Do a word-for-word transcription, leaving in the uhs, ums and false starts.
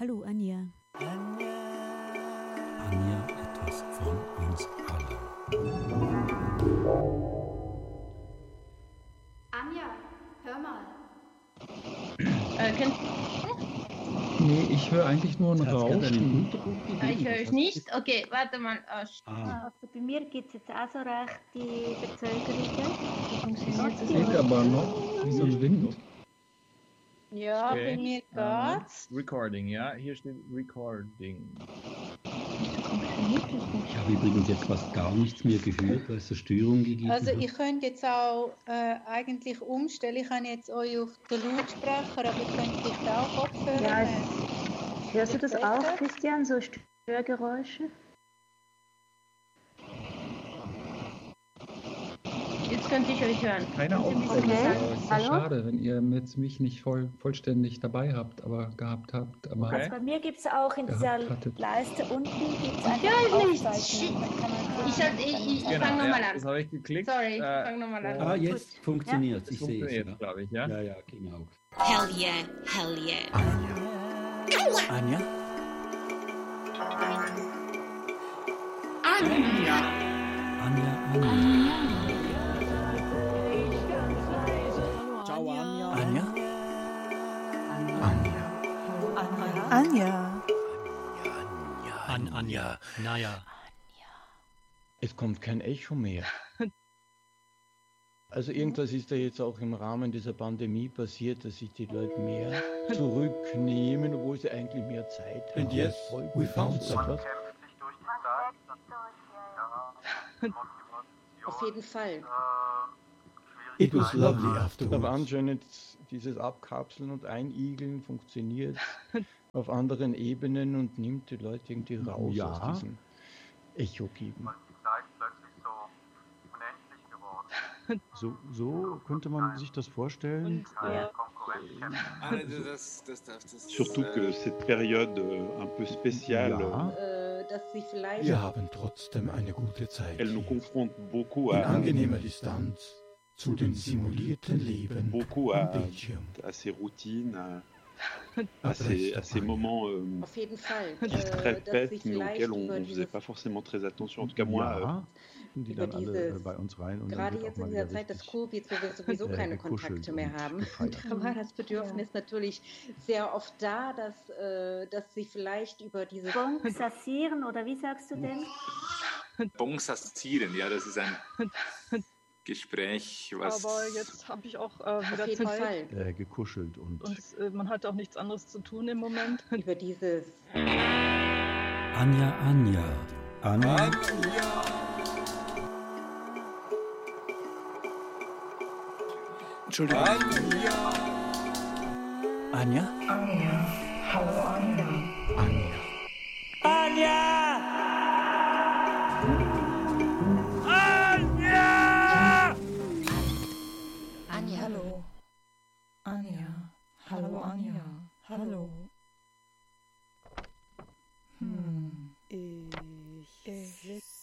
Hallo Anja. Anja, etwas von uns allen. Anja, hör mal. Äh, könnt, Nee, ich höre eigentlich nur ein Hat's gerade einen Rauschen. Unterbruch gegeben? ah, ich höre Was euch hast nicht. Okay, warte mal. Oh, sch- Ah, Also bei mir gibt es jetzt auch so rechte Verzögerungen. wie funktioniert das? Geht aber noch wie so ein Wind. Ja, Okay. bei mir geht's. Uh, recording, ja? Hier steht Recording. Wieso funktioniert das nicht? ich habe übrigens jetzt fast gar nichts mehr gehört, weil es eine Störung gegeben Also hat. ich könnte jetzt auch äh, eigentlich umstellen. Ich habe jetzt euch auf den Lautsprecher, aber ihr könnt vielleicht auch Kopfhörer Ja, nehmen. Hörst du das Besser? auch, Christian, so Störgeräusche? Jetzt könnte ich euch hören. Keine Können Sie Aufzeichnung. mir Okay. sagen? Aber es ist ja Hallo? schade, wenn ihr jetzt mich nicht voll, vollständig dabei habt, aber gehabt habt. Aber Okay. Also bei mir gibt es auch in dieser Gehabt hattet. Leiste unten gibt's einfach Ja, nicht. Aufzeichnungen. Dann kann man Ich, halt, ich, ich, ich Genau, fange nochmal ja, an. das habe ich geklickt. Sorry, ich Äh, fange nochmal an. Ah, jetzt funktioniert es. das Ich sehe es. funktioniert, Ja. glaube ich, ja? ja, ja, genau. Hell yeah, hell yeah. Anja. Anja. Anja, Anja. Ciao, Anja. Anja. Anja. An Anja. Naja. Es kommt kein Echo mehr. Also irgendwas ist da jetzt auch im Rahmen dieser Pandemie passiert, dass sich die Leute mehr zurücknehmen, obwohl sie eigentlich mehr Zeit haben. And yes, Voll we gut, found so some. etwas. Auf jeden Fall. It was lovely Aber afterwards. anscheinend dieses Abkapseln und Einigeln funktioniert auf anderen Ebenen und nimmt die Leute irgendwie raus Ja. aus diesem Echo geben. So, so könnte man sich das vorstellen. Surtout que cette période euh, un peu spéciale, Ja. Äh, dass sie vielleicht Wir haben trotzdem eine gute Zeit. elle nous confronte beaucoup In à, angenehmer Distanz zu den simulierten Leben beaucoup am à, Bildschirm. à ces routines, à, à ces, à ces moments euh, auf jeden Fall, qui se äh, dass sie répètent, mais vielleicht auxquels on über ne faisait dieses, pas forcément très attention. En tout cas, moi, euh, Ja, die über dann alle dieses- äh, bei uns rein und dann gerade wird auch jetzt mal in wieder dieser Zeit des richtig, Covid, wo wir sowieso äh, keine gekuschelt Kontakte mehr und haben, gefeiert. da war das Bedürfnis natürlich sehr oft da, dass, äh, dass sie vielleicht über dieses Bon sassieren oder wie sagst du denn? Bon sassieren, ja, das ist ein Gespräch, was... Aber jetzt habe ich auch äh, auf wieder jeden Zeit Fall äh, gekuschelt und und äh, man hat auch nichts anderes zu tun im Moment. über dieses Anja, Anja. Anja. Entschuldigung. Anja? Anja. Hallo. Anja. Hallo Anja. Hallo. Hm. Ich